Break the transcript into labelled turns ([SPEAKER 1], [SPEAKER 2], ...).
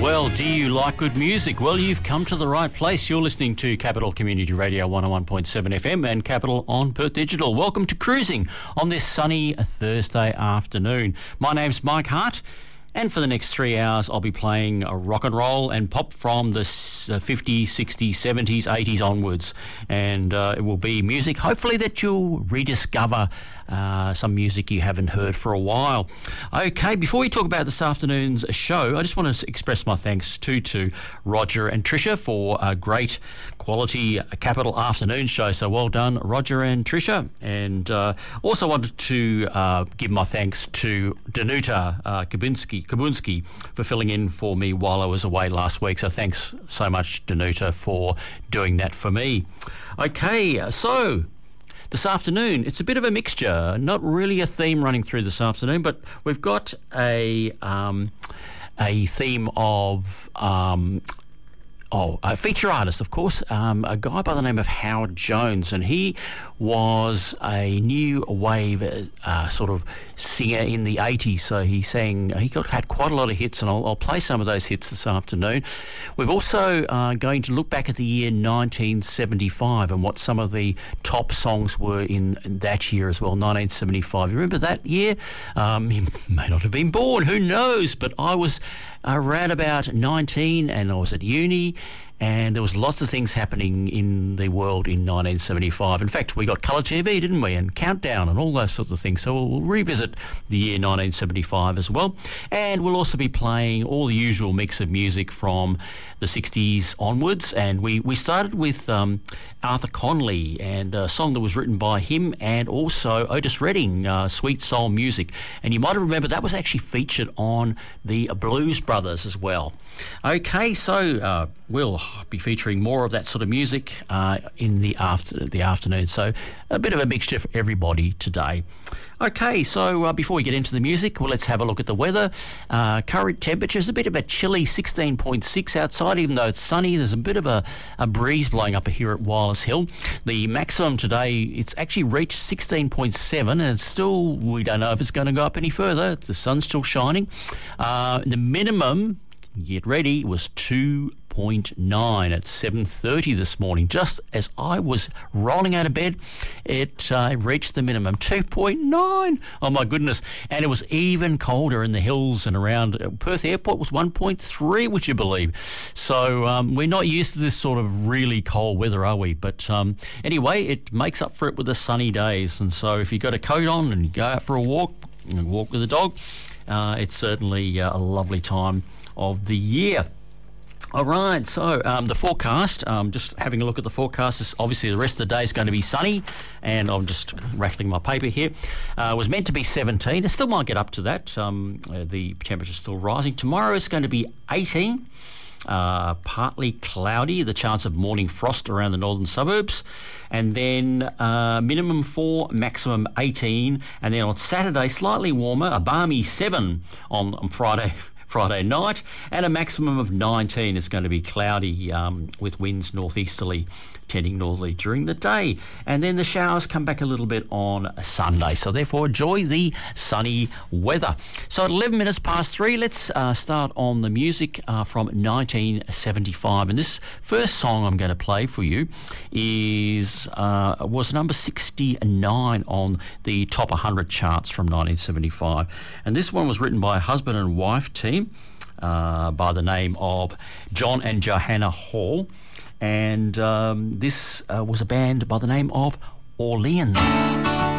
[SPEAKER 1] Well, do you like good music? Well, you've come to the right place. You're listening to Capital Community Radio 101.7 FM and Capital on Perth Digital. Welcome to Cruising on this sunny Thursday afternoon. My name's Mike Hart. And for the next 3 hours, I'll be playing rock and roll and pop from the 50s, 60s, 70s, 80s onwards. And it will be music, hopefully, that you'll rediscover some music you haven't heard for a while. Okay, before we talk about this afternoon's show, I just want to express my thanks to Roger and Tricia for a great quality Capital afternoon show. So well done, Roger and Tricia. And also wanted to give my thanks to Danuta Kabunski for filling in for me while I was away last week. So thanks so much, Danuta, for doing that for me. Okay, so this afternoon, it's a bit of a mixture, not really a theme running through this afternoon, but we've got a theme of a feature artist, of course, a guy by the name of Howard Jones, and he was a new wave sort of singer in the 80s. So he had quite a lot of hits, and I'll play some of those hits this afternoon. We're also going to look back at the year 1975 and what some of the top songs were in that year as well, 1975. You remember that year? You may not have been born, who knows, but I was around about 19 and I was at uni, and there was lots of things happening in the world in 1975. In fact, we got colour TV, didn't we, and Countdown and all those sorts of things. So we'll revisit the year 1975 as well. And we'll also be playing all the usual mix of music from the 60s onwards. And we started with Arthur Conley and a song that was written by him, and also Otis Redding, Sweet Soul Music. And you might remember that was actually featured on the Blues Brothers as well. Okay, so we'll be featuring more of that sort of music in the afternoon. So a bit of a mixture for everybody today. Okay, so before we get into the music, well, let's have a look at the weather. Current temperatures, a bit of a chilly 16.6 outside, even though it's sunny. There's a bit of a breeze blowing up here at Wireless Hill. The maximum today, it's actually reached 16.7, and still, we don't know if it's going to go up any further. The sun's still shining. The minimum, get ready, was 2.9 at 7:30 this morning. Just as I was rolling out of bed, it reached the minimum, 2.9. Oh my goodness. And it was even colder in the hills and around. Perth Airport was 1.3, would you believe? So we're not used to this sort of really cold weather, are we? But anyway, it makes up for it with the sunny days. And so if you've got a coat on and you go out for a walk with the dog, it's certainly a lovely time of the year. All right, so the forecast, just having a look at the forecast, is obviously the rest of the day is going to be sunny, and I'm just rattling my paper here. It was meant to be 17. It still might get up to that. The temperature's still rising. Tomorrow it's going to be 18. Partly cloudy, the chance of morning frost around the northern suburbs, and then minimum 4, maximum 18, and then on Saturday slightly warmer, a balmy 7 on Friday night, and a maximum of 19. It's going to be cloudy with winds northeasterly, tending northerly during the day. And then the showers come back a little bit on Sunday. So therefore, enjoy the sunny weather. So at 11 minutes past 3, let's start on the music from 1975. And this first song I'm going to play for you was number 69 on the top 100 charts from 1975. And this one was written by a husband and wife team by the name of John and Johanna Hall. And this was a band by the name of Orleans.